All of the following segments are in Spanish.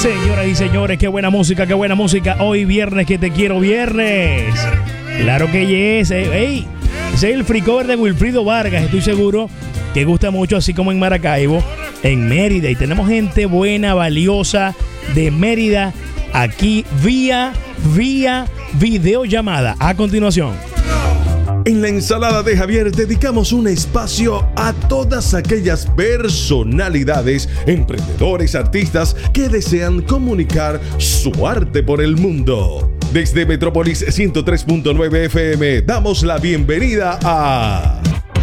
Señoras y señores, qué buena música, qué buena música. Hoy viernes, que te quiero viernes. Claro que yes. Hey, ese es el free cover de Wilfrido Vargas. Estoy seguro que gusta mucho, así como en Maracaibo, en Mérida. Y tenemos gente buena, valiosa de Mérida aquí vía videollamada. A continuación. En la ensalada de Javier dedicamos un espacio a todas aquellas personalidades, emprendedores, artistas que desean comunicar su arte por el mundo. Desde Metrópolis 103.9 FM damos la bienvenida a...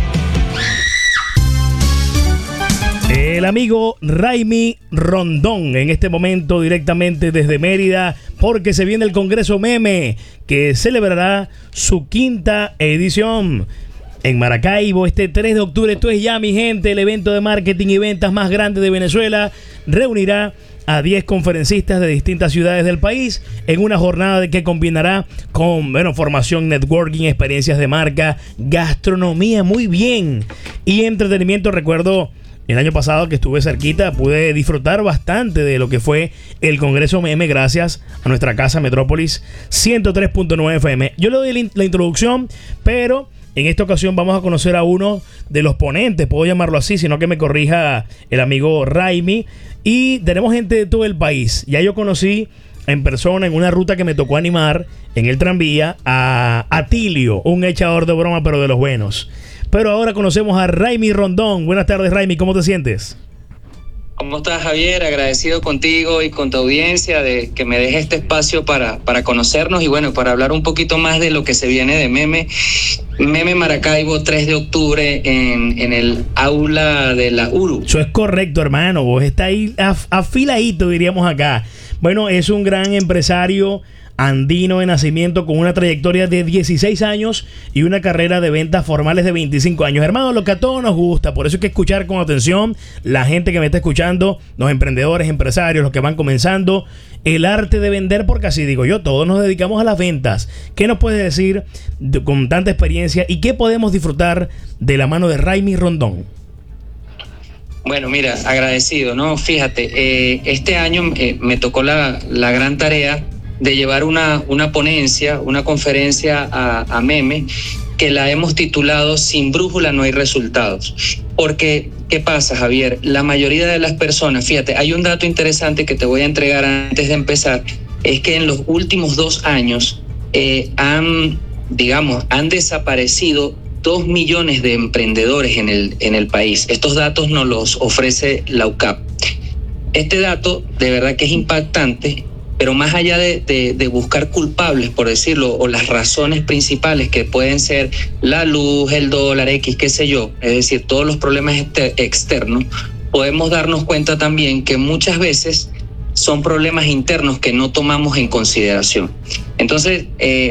el amigo Raimi Rondón, en este momento directamente desde Mérida, porque se viene el Congreso Meme, que celebrará su 5ª edición en Maracaibo este 3 de octubre. Esto es ya, mi gente, el evento de marketing y ventas más grande de Venezuela. Reunirá a 10 conferencistas de distintas ciudades del país en una jornada que combinará con, formación, networking, experiencias de marca, gastronomía, muy bien, y entretenimiento. Recuerdo el año pasado que estuve cerquita, pude disfrutar bastante de lo que fue el Congreso Meme gracias a nuestra casa Metrópolis 103.9 FM. Yo le doy la introducción, pero en esta ocasión vamos a conocer a uno de los ponentes, puedo llamarlo así, sino que me corrija el amigo Raimi. Y tenemos gente de todo el país. Ya yo conocí en persona, en una ruta que me tocó animar en el tranvía, a Atilio, un echador de broma, pero de los buenos. Pero ahora conocemos a Raimi Rondón. Buenas tardes, Raimi, ¿cómo te sientes? ¿Cómo estás, Javier? Agradecido contigo y con tu audiencia de que me dejes este espacio para conocernos y para hablar un poquito más de lo que se viene de Meme Maracaibo, 3 de octubre en el aula de la URU. Eso es correcto, hermano. Vos está ahí afiladito, diríamos acá. Bueno, es un gran empresario andino de nacimiento con una trayectoria de 16 años y una carrera de ventas formales de 25 años. Hermano, lo que a todos nos gusta, por eso hay que escuchar con atención la gente que me está escuchando, los emprendedores, empresarios, los que van comenzando, el arte de vender, porque así digo yo, todos nos dedicamos a las ventas. ¿Qué nos puedes decir con tanta experiencia y qué podemos disfrutar de la mano de Raimi Rondón? Bueno, mira, agradecido, ¿no? Fíjate, este año me tocó la gran tarea de llevar una ponencia, una conferencia a Meme, que la hemos titulado Sin brújula no hay resultados. Porque, ¿qué pasa, Javier? La mayoría de las personas, fíjate, hay un dato interesante que te voy a entregar antes de empezar, es que en los últimos 2 años han desaparecido 2 millones de emprendedores en el país. Estos datos nos los ofrece la UCAP. Este dato de verdad que es impactante. Pero más allá de buscar culpables, por decirlo, o las razones principales que pueden ser la luz, el dólar, X, qué sé yo, es decir, todos los problemas externos, podemos darnos cuenta también que muchas veces son problemas internos que no tomamos en consideración. Entonces,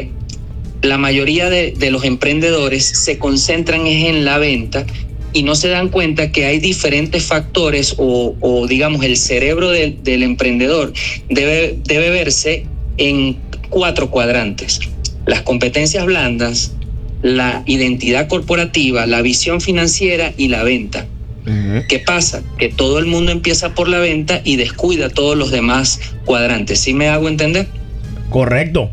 la mayoría de los emprendedores se concentran en la venta y no se dan cuenta que hay diferentes factores o digamos, el cerebro del emprendedor debe verse en 4 cuadrantes. Las competencias blandas, la identidad corporativa, la visión financiera y la venta. Uh-huh. ¿Qué pasa? Que todo el mundo empieza por la venta y descuida todos los demás cuadrantes. ¿Sí me hago entender? Correcto.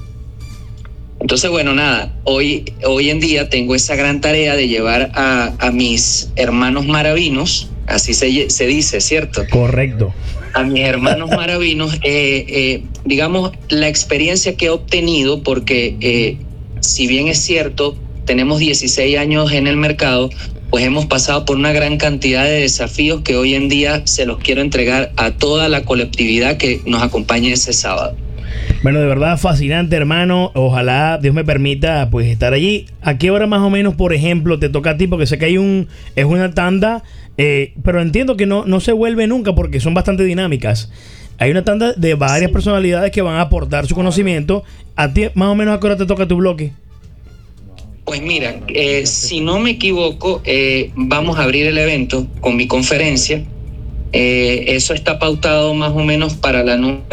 Entonces, nada, hoy en día tengo esa gran tarea de llevar a mis hermanos maravinos, así se dice, ¿cierto? Correcto. A mis hermanos maravinos, digamos, la experiencia que he obtenido, porque si bien es cierto, tenemos 16 años en el mercado, pues hemos pasado por una gran cantidad de desafíos que hoy en día se los quiero entregar a toda la colectividad que nos acompañe ese sábado. Bueno, de verdad fascinante, hermano. Ojalá Dios me permita pues estar allí. ¿A qué hora más o menos, por ejemplo, te toca a ti? Porque sé que es una tanda, pero entiendo que no se vuelve nunca porque son bastante dinámicas. Hay una tanda de varias personalidades que van a aportar su conocimiento. ¿A ti más o menos a qué hora te toca tu bloque? Pues mira, si no me equivoco, vamos a abrir el evento con mi conferencia. Eso está pautado más o menos para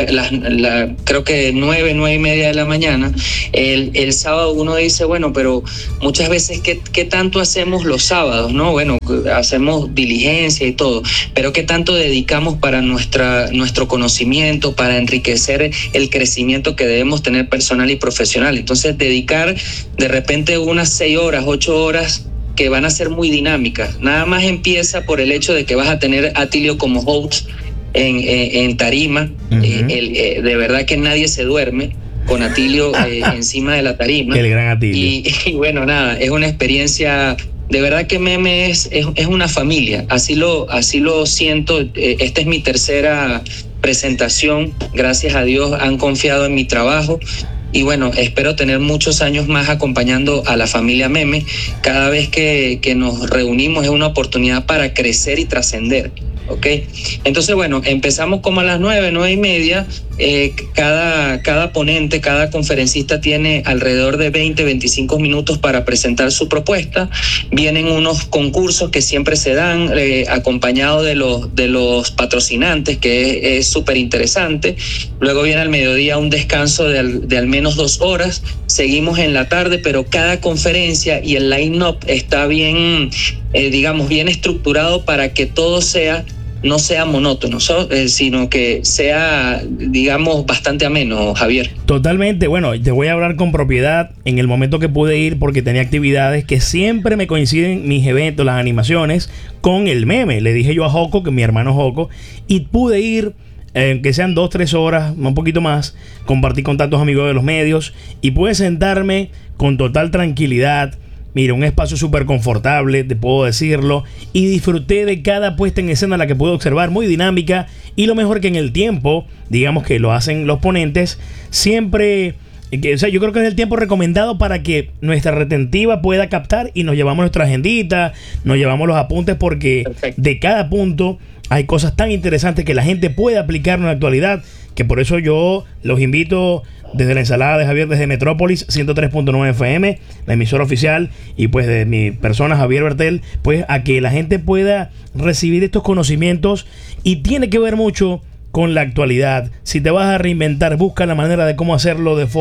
creo que 9:30 de la mañana. El sábado uno dice, bueno, pero muchas veces, ¿qué tanto hacemos los sábados, no? Bueno, hacemos diligencia y todo, pero ¿qué tanto dedicamos para nuestro conocimiento, para enriquecer el crecimiento que debemos tener personal y profesional? Entonces, dedicar de repente unas 6 horas, 8 horas, que van a ser muy dinámicas. Nada más empieza por el hecho de que vas a tener a Atilio como host en tarima. Uh-huh. De verdad que nadie se duerme con Atilio encima de la tarima. El gran Atilio. Y bueno, nada, es una experiencia. De verdad que Meme es una familia. Así lo siento. Esta es mi tercera presentación. Gracias a Dios han confiado en mi trabajo. Y bueno, espero tener muchos años más acompañando a la familia Meme. Cada vez que nos reunimos es una oportunidad para crecer y trascender, ¿ok? Entonces, bueno, empezamos como a las 9:30. Cada ponente, cada conferencista tiene alrededor de 20-25 minutos para presentar su propuesta. Vienen unos concursos que siempre se dan acompañados de los patrocinantes, que es súper interesante. Luego viene al mediodía un descanso de al menos 2 horas. Seguimos en la tarde, pero cada conferencia y el line-up está bien, bien estructurado para que todo no sea monótono, sino que sea, bastante ameno, Javier. Totalmente. Bueno, te voy a hablar con propiedad en el momento que pude ir, porque tenía actividades que siempre me coinciden, mis eventos, las animaciones, con el Meme. Le dije yo a Joco, que mi hermano Joco, y pude ir, que sean 2-3 horas, un poquito más, compartí con tantos amigos de los medios y pude sentarme con total tranquilidad. Mira, un espacio súper confortable, te puedo decirlo, y disfruté de cada puesta en escena la que pude observar, muy dinámica, y lo mejor que en el tiempo, que lo hacen los ponentes, siempre, yo creo que es el tiempo recomendado para que nuestra retentiva pueda captar y nos llevamos nuestra agendita, nos llevamos los apuntes, porque perfecto, de cada punto hay cosas tan interesantes que la gente puede aplicar en la actualidad, que por eso yo los invito desde la ensalada de Javier, desde Metrópolis 103.9 FM, la emisora oficial, y pues de mi persona Javier Bertel, pues a que la gente pueda recibir estos conocimientos, y tiene que ver mucho con la actualidad. Si te vas a reinventar, busca la manera de cómo hacerlo de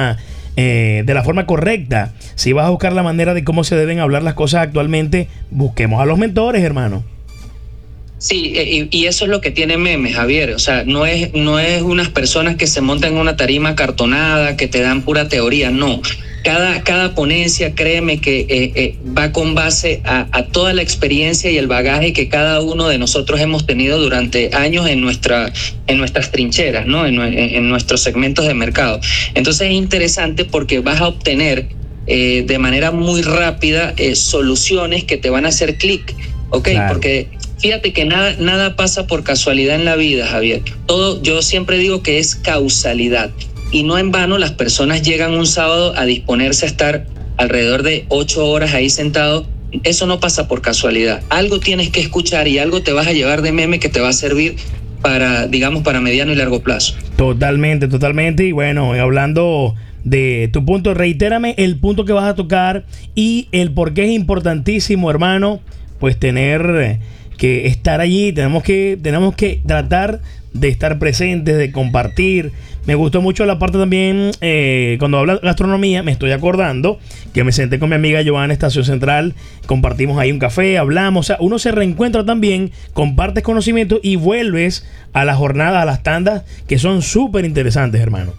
la forma correcta. Si vas a buscar la manera de cómo se deben hablar las cosas actualmente, busquemos a los mentores, hermano. Sí, y eso es lo que tiene Meme, Javier. O sea, no es unas personas que se montan en una tarima cartonada, que te dan pura teoría, no. Cada ponencia, créeme que va con base a toda la experiencia y el bagaje que cada uno de nosotros hemos tenido durante años en nuestras trincheras, ¿no? En nuestros segmentos de mercado. Entonces es interesante porque vas a obtener de manera muy rápida soluciones que te van a hacer clic, ¿ok? Claro. Porque fíjate que nada pasa por casualidad en la vida, Javier. Todo, yo siempre digo que es causalidad. Y no en vano las personas llegan un sábado a disponerse a estar alrededor de 8 horas ahí sentado. Eso no pasa por casualidad. Algo tienes que escuchar y algo te vas a llevar de Meme que te va a servir para mediano y largo plazo. Totalmente. Y bueno, hablando de tu punto, reitérame el punto que vas a tocar y el por qué es importantísimo, hermano, pues tener que estar allí. Tenemos que tratar de estar presentes, de compartir. Me gustó mucho la parte también, cuando habla de gastronomía, me estoy acordando que me senté con mi amiga Joana en Estación Central, compartimos ahí un café, hablamos, o sea, uno se reencuentra también, compartes conocimiento y vuelves a las jornadas, a las tandas, que son súper interesantes, hermano.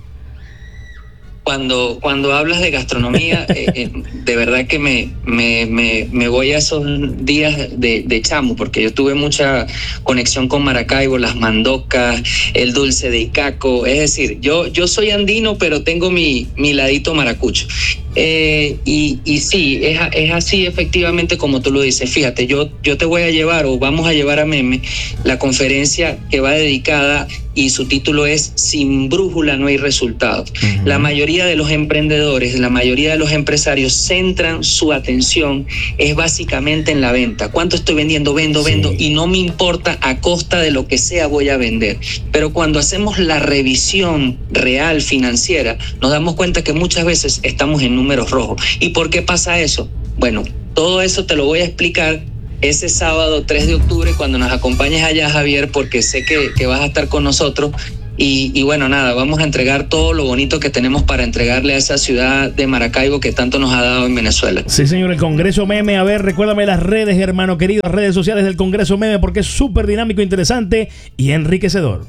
Cuando hablas de gastronomía, de verdad que me voy a esos días de chamo, porque yo tuve mucha conexión con Maracaibo, las mandocas, el dulce de Icaco. Es decir, yo soy andino, pero tengo mi ladito maracucho. Y sí, es así efectivamente como tú lo dices. Fíjate, yo te voy a llevar, o vamos a llevar a Meme, la conferencia que va dedicada, y su título es Sin brújula no hay resultados. Uh-huh. La mayoría de los emprendedores, la mayoría de los empresarios centran su atención es básicamente en la venta. ¿Cuánto estoy vendiendo? Vendo, y no me importa, a costa de lo que sea voy a vender. Pero cuando hacemos la revisión real financiera, nos damos cuenta que muchas veces estamos en números rojos. ¿Y por qué pasa eso? Bueno, todo eso te lo voy a explicar ese sábado 3 de octubre cuando nos acompañes allá, Javier, porque sé que vas a estar con nosotros. Y bueno, nada, vamos a entregar todo lo bonito que tenemos para entregarle a esa ciudad de Maracaibo que tanto nos ha dado en Venezuela. Sí, señor, el Congreso Meme. A ver, recuérdame las redes, hermano querido, las redes sociales del Congreso Meme, porque es súper dinámico, interesante y enriquecedor.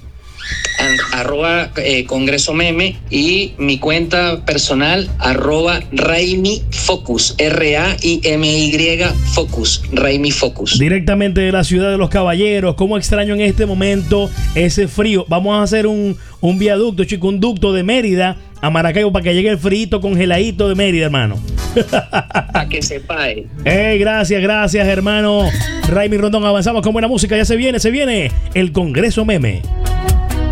@Congreso Meme y mi cuenta personal @Raimi Focus, RAIMY Focus, Raimi Focus. Directamente de la ciudad de los caballeros. ¿Cómo extraño en este momento ese frío? Vamos a hacer un viaducto, chico, un ducto de Mérida a Maracaibo para que llegue el frío congeladito de Mérida, hermano. Para que sepáis. Gracias, hermano Raimi Rondón. Avanzamos con buena música. Ya se viene el Congreso Meme.